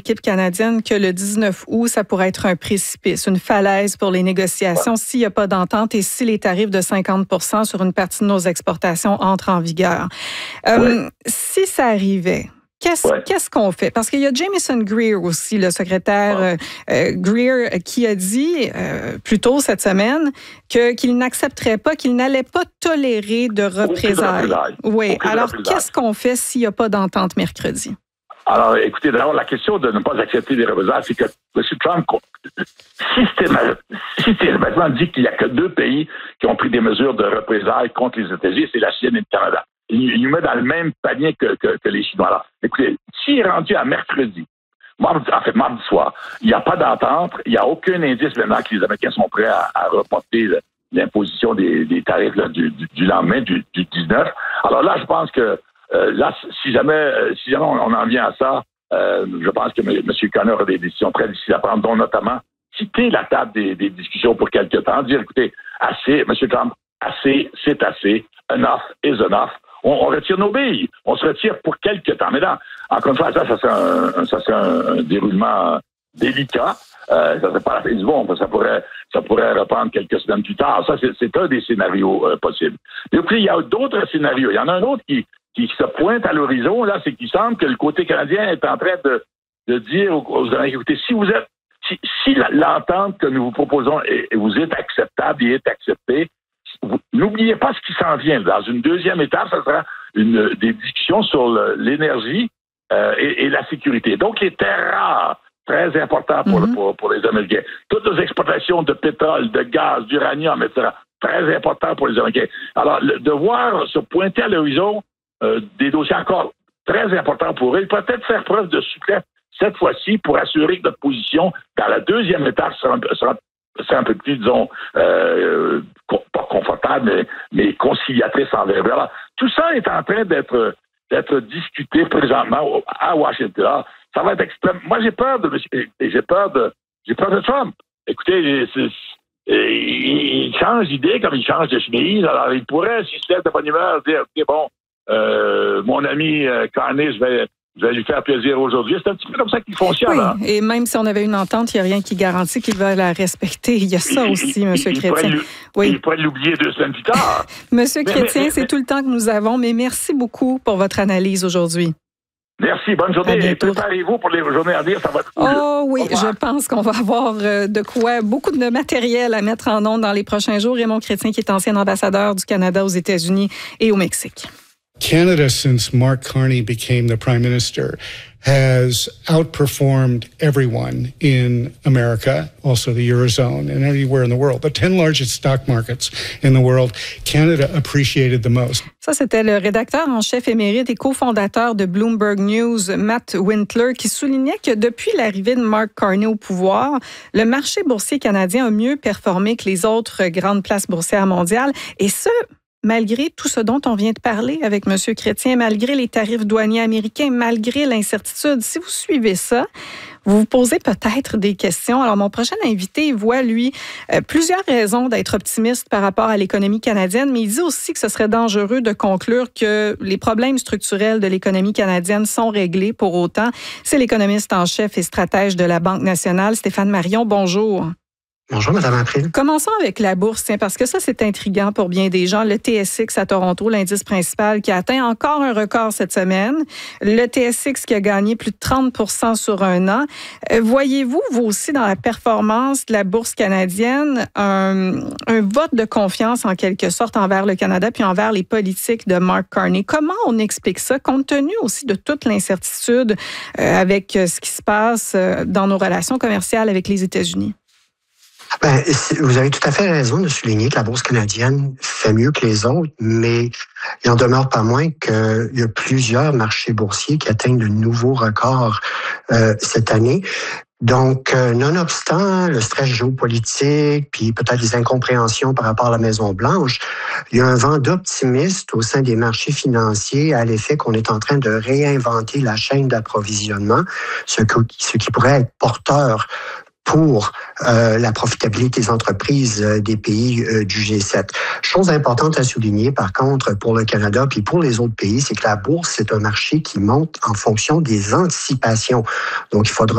l'équipe canadienne que le 19 août, ça pourrait être un précipice, une falaise pour les négociations s'il n'y a pas d'entente et si les tarifs de 50 % sur une partie de nos exportations entrent en vigueur. Si ça arrivait, qu'est-ce qu'on fait? Parce qu'il y a Jamieson Greer aussi, le secrétaire Greer, qui a dit plus tôt cette semaine qu'il n'accepterait pas, qu'il n'allait pas tolérer de représailles. Oui. Alors, qu'est-ce qu'on fait s'il n'y a pas d'entente mercredi? Alors, écoutez, d'abord, la question de ne pas accepter des représailles, c'est que M. Trump systématiquement dit qu'il n'y a que 2 pays qui ont pris des mesures de représailles contre les États-Unis, c'est la Chine et le Canada. Il nous met dans le même panier que les Chinois. Alors, écoutez, s'il est rendu à mercredi, mardi soir, il n'y a pas d'entente, il n'y a aucun indice maintenant que les Américains sont prêts à reporter l'imposition des tarifs là, du lendemain, du 19. Alors là, je pense que là, si jamais on en vient à ça, je pense que M. Conner aura des décisions très difficiles à prendre, dont notamment quitter la table des discussions pour quelque temps, dire, écoutez, assez, M. Trump, assez, c'est assez, enough is enough. On retire nos billes. On se retire pour quelque temps. Mais là, encore une fois, ça c'est un déroulement délicat. Ça serait pas la fin du monde. Ça pourrait reprendre quelques semaines plus tard. Ça, c'est un des scénarios possibles. Et puis, il y a d'autres scénarios. Il y en a un autre qui se pointe à l'horizon, là, c'est qu'il semble que le côté canadien est en train de dire aux Américains, écoutez, si l'entente que nous vous proposons vous est acceptable et est acceptée, n'oubliez pas ce qui s'en vient. Dans une deuxième étape, ça sera des discussions sur l'énergie et la sécurité. Donc, les terres rares, très important pour les Américains. Toutes nos exportations de pétrole, de gaz, d'uranium, etc., très important pour les Américains. Alors, de voir se pointer à l'horizon des dossiers encore très importants pour eux, peut-être faire preuve de souplesse cette fois-ci pour assurer que notre position dans la deuxième étape sera un peu plus, disons, pas confortable, mais conciliatrice envers eux. Alors, tout ça est en train d'être discuté présentement à Washington. Alors, ça va être extrême. Moi, j'ai peur de Trump. Écoutez, il change d'idée comme il change de chemise. Alors, il pourrait, s'il se lève de bonne humeur, dire, OK, bon, mon ami Carney, je vais lui faire plaisir aujourd'hui. C'est un petit peu comme ça qu'il fonctionne. Oui, et même si on avait une entente, il n'y a rien qui garantit qu'il va la respecter. Il y a ça aussi, M. Chrétien. Il pourrait l'oublier 2 semaines plus tard. M. Chrétien, c'est tout le temps que nous avons, mais merci beaucoup pour votre analyse aujourd'hui. Merci, bonne journée. Et préparez-vous pour les journées à venir, ça va être cool. Oh oui, je pense qu'on va avoir beaucoup de matériel à mettre en ondes dans les prochains jours. Raymond Chrétien, qui est ancien ambassadeur du Canada aux États-Unis et au Mexique. Canada, since Mark Carney became the Prime Minister, has outperformed everyone in America, also the Eurozone, and everywhere in the world. The 10 largest stock markets in the world, Canada appreciated the most. Ça, c'était le rédacteur en chef émérite et cofondateur de Bloomberg News, Matt Wintler, qui soulignait que depuis l'arrivée de Mark Carney au pouvoir, le marché boursier canadien a mieux performé que les autres grandes places boursières mondiales. Et ce, malgré tout ce dont on vient de parler avec M. Chrétien, malgré les tarifs douaniers américains, malgré l'incertitude. Si vous suivez ça, vous vous posez peut-être des questions. Alors, mon prochain invité voit, lui, plusieurs raisons d'être optimiste par rapport à l'économie canadienne, mais il dit aussi que ce serait dangereux de conclure que les problèmes structurels de l'économie canadienne sont réglés pour autant. C'est l'économiste en chef et stratège de la Banque nationale, Stéphane Marion. Bonjour. Bonjour, Mme April. Commençons avec la bourse, parce que ça, c'est intriguant pour bien des gens. Le TSX à Toronto, l'indice principal, qui a atteint encore un record cette semaine. Le TSX qui a gagné plus de 30 % sur un an. Voyez-vous, vous aussi, dans la performance de la bourse canadienne, un vote de confiance, en quelque sorte, envers le Canada puis envers les politiques de Mark Carney? Comment on explique ça, compte tenu aussi de toute l'incertitude avec ce qui se passe dans nos relations commerciales avec les États-Unis? Vous avez tout à fait raison de souligner que la bourse canadienne fait mieux que les autres, mais il n'en demeure pas moins qu'il y a plusieurs marchés boursiers qui atteignent de nouveaux records cette année. Donc, nonobstant le stress géopolitique, puis peut-être les incompréhensions par rapport à la Maison-Blanche, il y a un vent d'optimisme au sein des marchés financiers à l'effet qu'on est en train de réinventer la chaîne d'approvisionnement, ce qui pourrait être porteur pour la profitabilité des entreprises des pays du G7. Chose importante à souligner, par contre, pour le Canada puis pour les autres pays, c'est que la bourse, c'est un marché qui monte en fonction des anticipations. Donc, il faudra